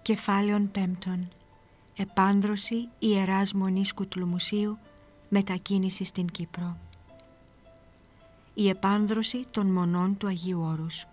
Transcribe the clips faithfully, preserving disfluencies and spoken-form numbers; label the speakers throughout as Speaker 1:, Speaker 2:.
Speaker 1: Κεφάλαιον πέμπτον. Επάνδρωση Ιεράς Μονής Κουτλουμουσίου, μετακίνηση στην Κύπρο. Η επάνδρωση των μονών του Αγίου Όρους.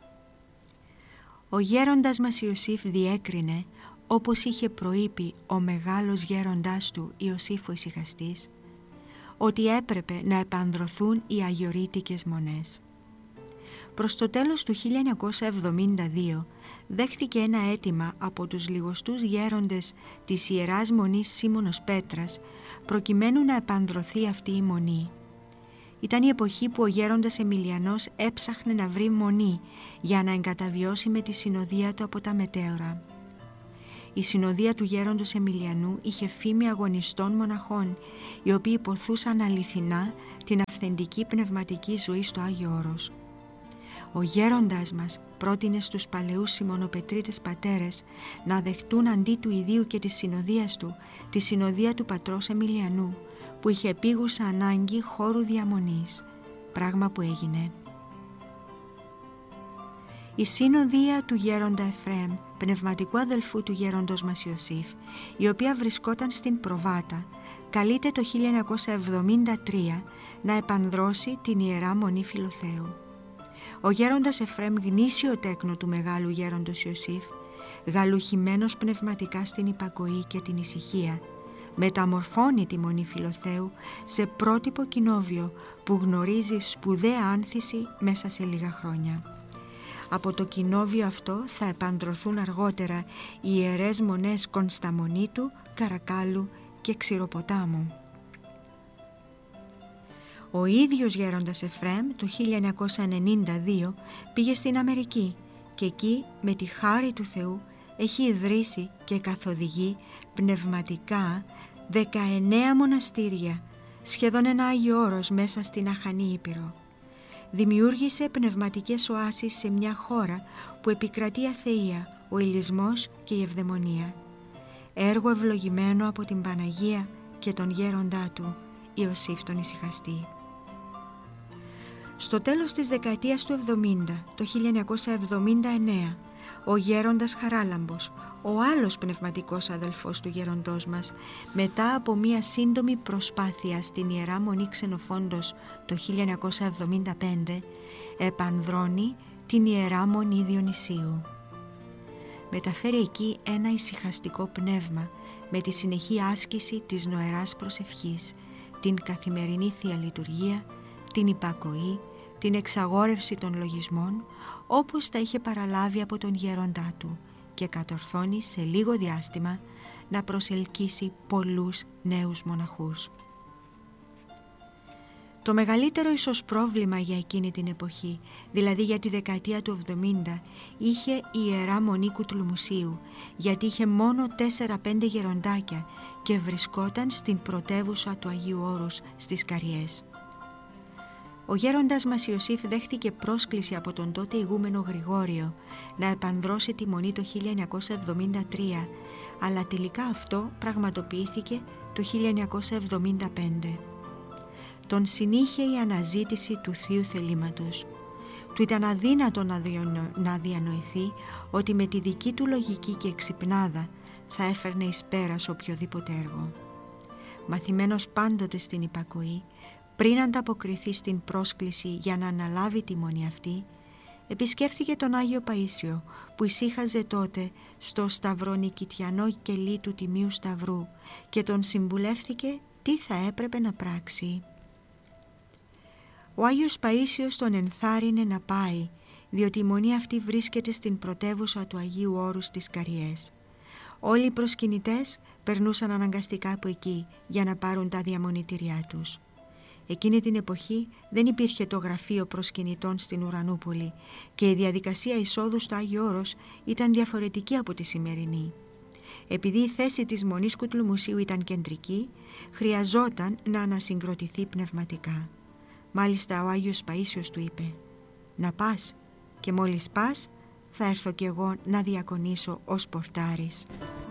Speaker 1: Ο γέροντας μας Ιωσήφ διέκρινε, όπως είχε προείπει ο μεγάλος γέροντάς του Ιωσήφ ο Ησυχαστής, ότι έπρεπε να επανδρωθούν οι αγιορείτικες μονές. Προς το τέλος του χίλια εννιακόσια εβδομήντα δύο δέχτηκε ένα αίτημα από τους λιγοστούς γέροντες της Ιεράς Μονής Σίμωνος Πέτρας προκειμένου να επανδρωθεί αυτή η μονή. Ήταν η εποχή που ο γέροντας Εμιλιανός έψαχνε να βρει μονή για να εγκαταβιώσει με τη συνοδεία του από τα μετέωρα. Η συνοδεία του γέροντος Εμιλιανού είχε φήμη αγωνιστών μοναχών, οι οποίοι υποθούσαν αληθινά την αυθεντική πνευματική ζωή στο Άγιο Όρος. Ο γέροντας μας πρότεινε στους παλαιούς Σιμωνοπετρίτες πατέρες να δεχτούν αντί του ιδίου και της συνοδείας του τη συνοδεία του πατρός Εμιλιανού, που είχε επίγουσα ανάγκη χώρου διαμονής, πράγμα που έγινε. Η συνοδεία του γέροντα Εφραίμ, πνευματικού αδελφού του γέροντος μας Ιωσήφ, η οποία βρισκόταν στην Προβάτα, καλείται το χίλια εννιακόσια εβδομήντα τρία να επανδρώσει την Ιερά Μονή Φιλοθέου. Ο γέροντας Εφραίμ, γνήσιο τέκνο του μεγάλου γέροντος Ιωσήφ, γαλουχημένος πνευματικά στην υπακοή και την ησυχία, μεταμορφώνει τη Μονή Φιλοθέου σε πρότυπο κοινόβιο που γνωρίζει σπουδαία άνθηση μέσα σε λίγα χρόνια. Από το κοινόβιο αυτό θα επανδρωθούν αργότερα οι ιερές μονές Κωνσταμονίτου, Καρακάλου και Ξηροποτάμου. Ο ίδιος γέροντας Εφραίμ το χίλια εννιακόσια ενενήντα δύο πήγε στην Αμερική και εκεί με τη χάρη του Θεού έχει ιδρύσει και καθοδηγεί πνευματικά δεκαεννέα μοναστήρια, σχεδόν ένα Άγιο Όρος μέσα στην Αχανή Ήπειρο. Δημιούργησε πνευματικές οάσεις σε μια χώρα που επικρατεί η αθεία, ο ηλισμός και η ευδαιμονία. Έργο ευλογημένο από την Παναγία και τον γέροντά του, Ιωσήφ τον Ησυχαστή. Στο τέλος της δεκαετίας του εβδομήντα, το χίλια εννιακόσια εβδομήντα εννέα, ο γέροντας Χαράλαμπος, ο άλλος πνευματικός αδελφός του γέροντός μας, μετά από μία σύντομη προσπάθεια στην Ιερά Μονή Ξενοφόντος το χίλια εννιακόσια εβδομήντα πέντε, επανδρώνει την Ιερά Μονή Διονυσίου. Μεταφέρει εκεί ένα ησυχαστικό πνεύμα με τη συνεχή άσκηση της νοεράς προσευχής, την καθημερινή Θεία Λειτουργία, την υπακοή, την εξαγόρευση των λογισμών, όπως τα είχε παραλάβει από τον γέροντά του, και κατορθώνει σε λίγο διάστημα να προσελκύσει πολλούς νέους μοναχούς. Το μεγαλύτερο ίσως πρόβλημα για εκείνη την εποχή, δηλαδή για τη δεκαετία του εβδομήντα, είχε η Ιερά Μονή Κουτλουμουσίου, γιατί είχε μόνο τέσσερα πέντε γεροντάκια και βρισκόταν στην πρωτεύουσα του Αγίου Όρους στις Καριές. Ο γέροντας μας Ιωσήφ δέχτηκε πρόσκληση από τον τότε ηγούμενο Γρηγόριο να επανδρώσει τη μονή το χίλια εννιακόσια εβδομήντα τρία, αλλά τελικά αυτό πραγματοποιήθηκε το χίλια εννιακόσια εβδομήντα πέντε. Τον συνήχε η αναζήτηση του Θείου θελήματος. Του ήταν αδύνατο να, διανο... να διανοηθεί ότι με τη δική του λογική και εξυπνάδα θα έφερνε εις πέρας οποιοδήποτε έργο. Μαθημένος πάντοτε στην υπακοή, πριν ανταποκριθεί στην πρόσκληση για να αναλάβει τη μονή αυτή, επισκέφθηκε τον Άγιο Παΐσιο που ησύχαζε τότε στο σταυρονικητιανό κελί του Τιμίου Σταυρού και τον συμβουλεύθηκε τι θα έπρεπε να πράξει. Ο Άγιος Παΐσιος τον ενθάρρυνε να πάει, διότι η μονή αυτή βρίσκεται στην πρωτεύουσα του Αγίου Όρους στις Καριές. Όλοι οι προσκυνητές περνούσαν αναγκαστικά από εκεί για να πάρουν τα διαμονητήριά τους. Εκείνη την εποχή δεν υπήρχε το γραφείο προσκυνητών στην Ουρανούπολη και η διαδικασία εισόδου στο Άγιο Όρος ήταν διαφορετική από τη σημερινή. Επειδή η θέση της Μονής Κουτλουμουσίου ήταν κεντρική, χρειαζόταν να ανασυγκροτηθεί πνευματικά. Μάλιστα ο Άγιος Παΐσιος του είπε «Να πας και μόλις πας θα έρθω κι εγώ να διακονήσω ως πορτάρης».